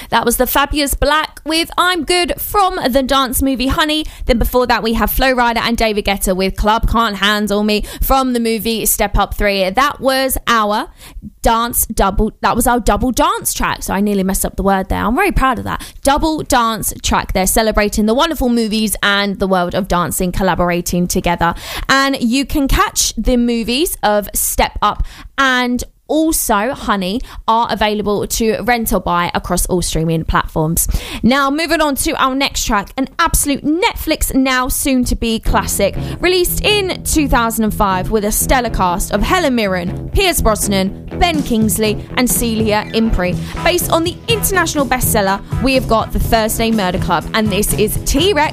That was the Fabulous Black with I'm Good from the dance movie Honey. Then before that we have Flo Rida and David Guetta with Club Can't Handle Me from the movie Step Up 3. That was our double dance track. So I nearly messed up the word there. I'm very proud of that. Double dance track. They're celebrating the wonderful movies and the world of dancing collaborating together. And you can catch the movies of Step Up and also Honey are available to rent or buy across all streaming platforms. Now moving on to our next track, an absolute Netflix now soon to be classic, released in 2005 with a stellar cast of Helen Mirren, Pierce Brosnan, Ben Kingsley and Celia Imrie. Based on the international bestseller, we have got The Thursday Murder Club, and this is T-Rex